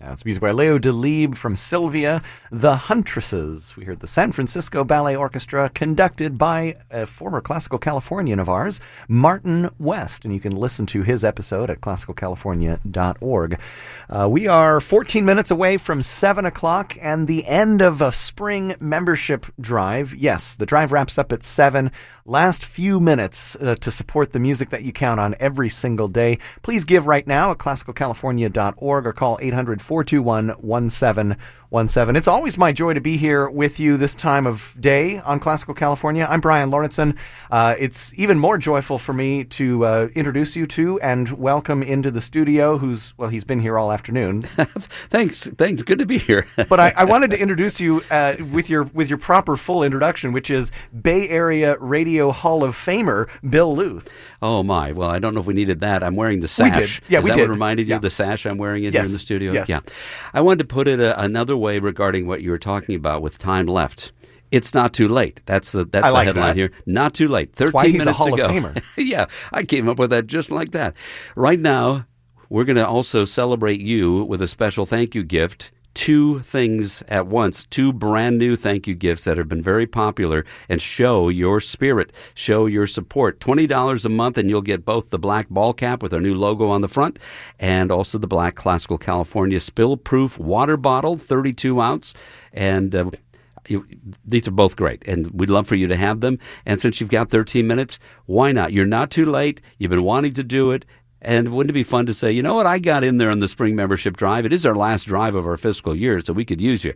It's music by Leo Delibes from Sylvia. The Huntresses. We heard the San Francisco Ballet Orchestra, conducted by a former Classical Californian of ours, Martin West. And you can listen to his episode at classicalcalifornia.org. We are 14 minutes away from 7 o'clock and the end of a spring membership drive. Yes, the drive wraps up at 7. Last few minutes to support the music that you count on every single day. Please give right now at classicalcalifornia.org or call 800-421-1717. It's always my joy to be here with you this time of day on Classical California. I'm Brian Lorentzen. It's even more joyful for me to introduce you to and welcome into the studio he's been here all afternoon. Thanks. Good to be here. But I wanted to introduce you with your proper full introduction, which is Bay Area Radio Hall of Famer Bill Luth. Oh, my. Well, I don't know if we needed that. I'm wearing the sash. We did. Yeah, Is we that did. What reminded you Yeah. of the sash I'm wearing here in the studio? Yes. Yeah. I wanted to put it another way regarding what you were talking about with time left. It's not too late. That's the headline here. Not too late. 13 That's why he's minutes a Hall to go. of Famer. Yeah, I came up with that just like that. Right now, we're going to also celebrate you with a special thank you gift. 2 things at once, 2 brand new thank you gifts that have been very popular and show your spirit, show your support. $20 a month and you'll get both the black ball cap with our new logo on the front and also the black Classical California spill-proof water bottle, 32 ounce. And these are both great, and we'd love for you to have them. And since you've got 13 minutes, why not? You're not too late. You've been wanting to do it. And wouldn't it be fun to say, you know what, I got in there on the spring membership drive. It is our last drive of our fiscal year, so we could use you.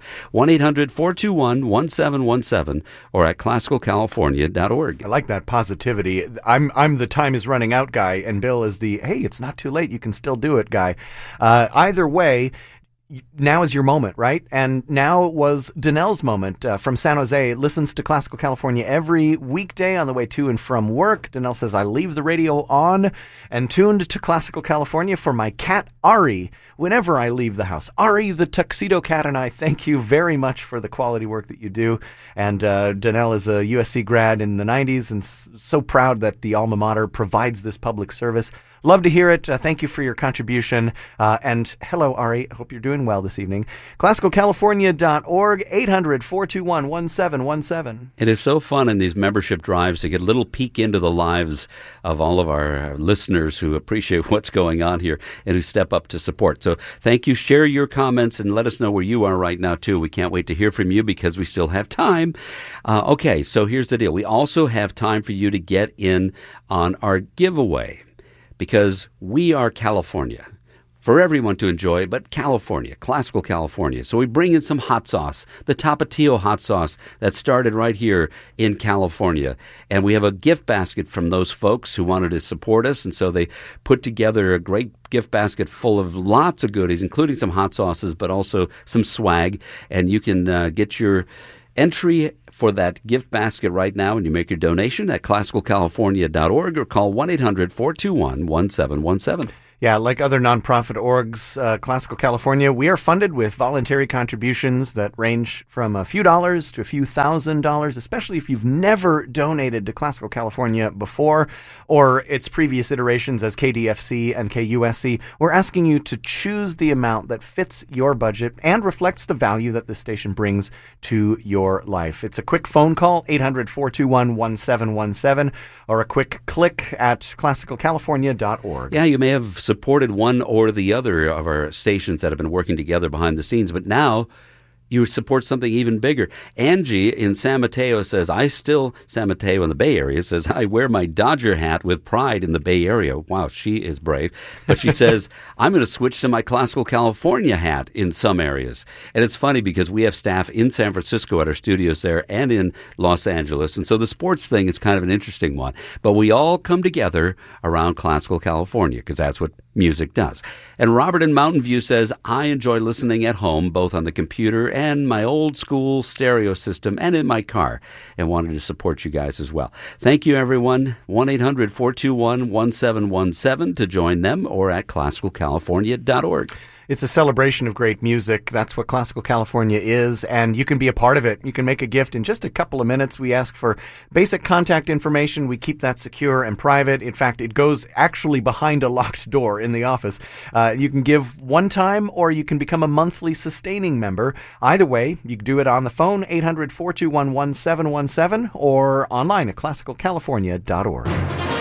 1-800-421-1717 or at classicalcalifornia.org. I like that positivity. I'm the time is running out guy, and Bill is the, hey, it's not too late, you can still do it guy. Either way, now is your moment, right? And now was Danelle's moment from San Jose. Listens to Classical California every weekday on the way to and from work. Danelle says, I leave the radio on and tuned to Classical California for my cat, Ari, whenever I leave the house. Ari, the tuxedo cat, and I thank you very much for the quality work that you do. And Danelle is a USC grad in the 90s and so proud that the alma mater provides this public service. Love to hear it. Thank you for your contribution. And hello, Ari. Hope you're doing well this evening. ClassicalCalifornia.org, 800-421-1717. It is so fun in these membership drives to get a little peek into the lives of all of our listeners who appreciate what's going on here and who step up to support. So thank you. Share your comments and let us know where you are right now, too. We can't wait to hear from you because we still have time. Okay, so here's the deal. We also have time for you to get in on our giveaway, because we are California, for everyone to enjoy, but California, Classical California. So we bring in some hot sauce, the Tapatio hot sauce that started right here in California. And we have a gift basket from those folks who wanted to support us. And so they put together a great gift basket full of lots of goodies, including some hot sauces, but also some swag. And you can get your entry for that gift basket right now, and you make your donation at classicalcalifornia.org or call 1-800-421-1717. Yeah, like other nonprofit orgs, Classical California, we are funded with voluntary contributions that range from a few dollars to a few $1,000s, especially if you've never donated to Classical California before or its previous iterations as KDFC and KUSC. We're asking you to choose the amount that fits your budget and reflects the value that this station brings to your life. It's a quick phone call, 800-421-1717, or a quick click at classicalcalifornia.org. Yeah, you may have supported one or the other of our stations that have been working together behind the scenes, but now you support something even bigger. Angie in San Mateo says, San Mateo in the Bay Area says, I wear my Dodger hat with pride in the Bay Area. Wow, she is brave. But she says, I'm going to switch to my Classical California hat in some areas. And it's funny because we have staff in San Francisco at our studios there and in Los Angeles. And so the sports thing is kind of an interesting one. But we all come together around Classical California because that's what music does. And Robert in Mountain View says, I enjoy listening at home, both on the computer and my old school stereo system and in my car, and wanted to support you guys as well. Thank you, everyone. 1-800-421-1717 to join them or at classicalcalifornia.org. It's a celebration of great music. That's what Classical California is, and you can be a part of it. You can make a gift in just a couple of minutes. We ask for basic contact information. We keep that secure and private. In fact, it goes actually behind a locked door in the office. You can give one time, or you can become a monthly sustaining member. Either way, you can do it on the phone, 800-421-1717, or online at classicalcalifornia.org.